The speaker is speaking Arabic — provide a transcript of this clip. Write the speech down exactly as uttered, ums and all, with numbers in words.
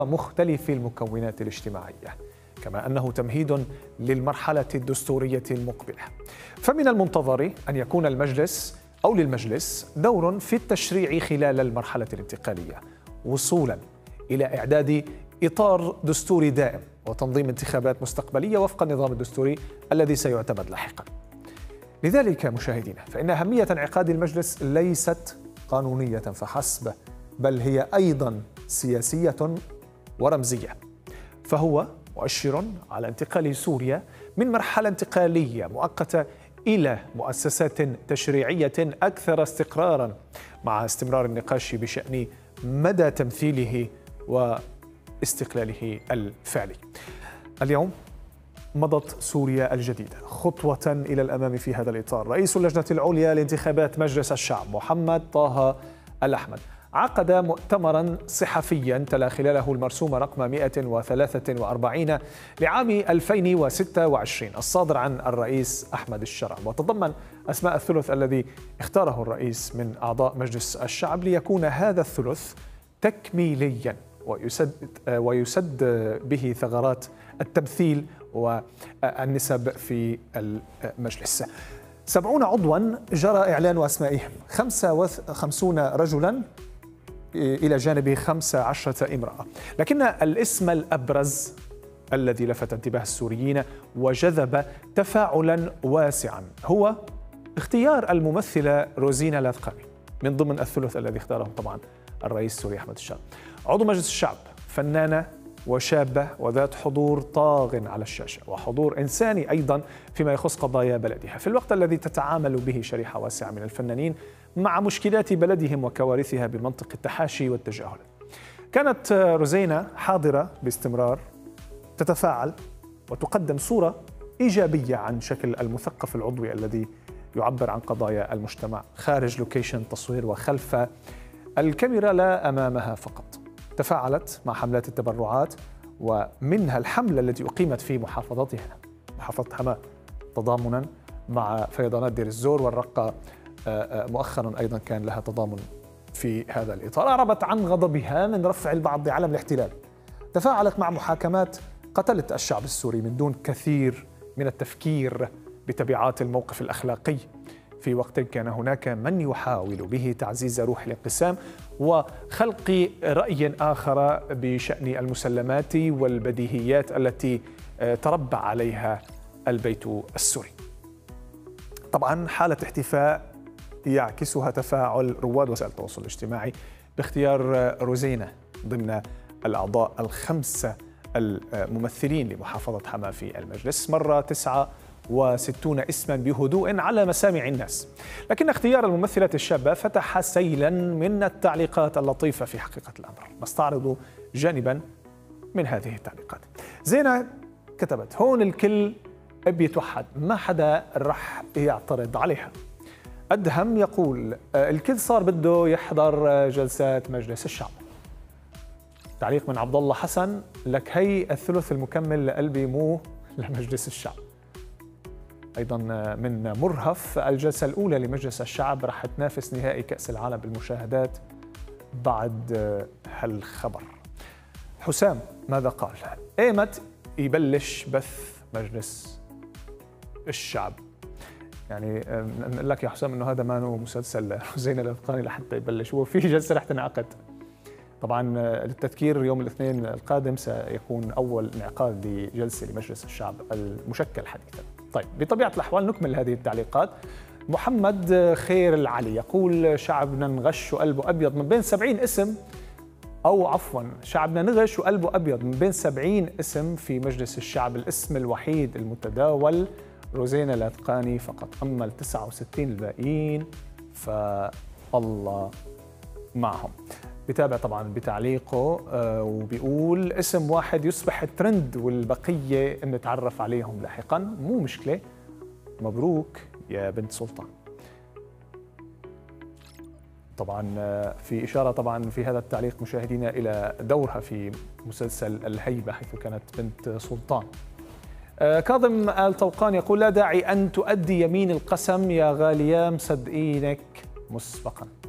مختلف المكونات الاجتماعية، كما أنه تمهيد للمرحلة الدستورية المقبلة. فمن المنتظر أن يكون المجلس أو للمجلس دور في التشريع خلال المرحلة الانتقالية، وصولا إلى إعداد إطار دستوري دائم وتنظيم انتخابات مستقبلية وفق النظام الدستوري الذي سيعتمد لاحقا. لذلك مشاهدينا، فإن أهمية انعقاد المجلس ليست قانونية فحسب، بل هي أيضا سياسية ورمزية، فهو مؤشر على انتقال سوريا من مرحلة انتقالية مؤقتة إلى مؤسسات تشريعية أكثر استقرارا، مع استمرار النقاش بشأن مدى تمثيله واستقلاله الفعلي. اليوم مضت سوريا الجديدة خطوة إلى الأمام في هذا الإطار. رئيس اللجنة العليا لانتخابات مجلس الشعب محمد طه الأحمد عقد مؤتمرا صحفيا تلا خلاله المرسوم رقم مئة وثلاثة وأربعين لعام ألفين وستة وعشرين الصادر عن الرئيس أحمد الشرع، وتضمن أسماء الثلث الذي اختاره الرئيس من أعضاء مجلس الشعب ليكون هذا الثلث تكميليا ويسد, ويسد به ثغرات التمثيل والنسب في المجلس. سبعون عضوا جرى إعلان أسمائهم، خمسة وخمسين رجلا إلى جانب خمس عشرة امرأة، لكن الاسم الأبرز الذي لفت انتباه السوريين وجذب تفاعلا واسعا هو اختيار الممثلة روزينا لاذقاني من ضمن الثلث الذي اختاره طبعا الرئيس السوري أحمد الشرع. عضو مجلس الشعب، فنانة وشابة وذات حضور طاغ على الشاشة وحضور إنساني أيضا فيما يخص قضايا بلدها، في الوقت الذي تتعامل به شريحة واسعة من الفنانين مع مشكلات بلدهم وكوارثها بمنطق التحاشي والتجاهل. كانت روزينا حاضرة باستمرار، تتفاعل وتقدم صورة إيجابية عن شكل المثقف العضوي الذي يعبر عن قضايا المجتمع خارج لوكيشن تصوير وخلف الكاميرا لا أمامها فقط. تفاعلت مع حملات التبرعات ومنها الحملة التي أقيمت في محافظتها محافظة حماة تضامنا مع فيضانات دير الزور، والرقة مؤخرا أيضا كان لها تضامن في هذا الإطار. أعربت عن غضبها من رفع البعض علم الاحتلال، تفاعلت مع محاكمات قتلت الشعب السوري من دون كثير من التفكير بتبعات الموقف الأخلاقي، في وقت كان هناك من يحاول به تعزيز روح الانقسام وخلق رأي آخر بشأن المسلمات والبديهيات التي تربع عليها البيت السوري. طبعا حالة احتفاء يعكسها تفاعل رواد وسائل التواصل الاجتماعي باختيار روزينا ضمن الأعضاء الخمسة الممثلين لمحافظة حماة في المجلس. مر تسعة وستون اسما بهدوء على مسامع الناس، لكن اختيار الممثلة الشابة فتح سيلا من التعليقات اللطيفة في حقيقة الأمر. نستعرض جانبا من هذه التعليقات. زينة كتبت: هون الكل بيتوحد، ما حدا رح يعترض عليها. أدهم يقول: الكل صار بده يحضر جلسات مجلس الشعب. تعليق من عبد الله حسن: لك هي الثلث المكمل لقلبي مو لمجلس الشعب. أيضا من مرهف: الجلسة الأولى لمجلس الشعب رح تنافس نهائي كأس العالم بالمشاهدات بعد هالخبر. حسام ماذا قال؟ ايمت يبلش بث مجلس الشعب. يعني نقول لك يا حسام انه هذا ما هو مسلسل روزينا لاذقاني لحتى يبلش، هو في جلسة رح تنعقد. طبعا للتذكير يوم الاثنين القادم سيكون أول انعقاد لجلسة لمجلس الشعب المشكل حديثا. طيب، بطبيعة الأحوال نكمل هذه التعليقات. محمد خير العلي يقول: شعبنا نغش وقلبه أبيض من بين سبعين اسم، أو عفوا شعبنا نغش وقلبه أبيض من بين سبعين اسم في مجلس الشعب، الاسم الوحيد المتداول روزينا لاذقاني فقط، أما ال تسعة وستين الباقيين فالله معهم. بتابع طبعا بتعليقه وبيقول: اسم واحد يصبح الترند والبقية نتعرف عليهم لاحقا، مو مشكلة، مبروك يا بنت سلطان. طبعا في إشارة طبعا في هذا التعليق مشاهدينا إلى دورها في مسلسل الهيبة حيث كانت بنت سلطان. كاظم آل طوقان يقول: لا داعي أن تؤدي يمين القسم يا غالية، مصدقينك مسبقا.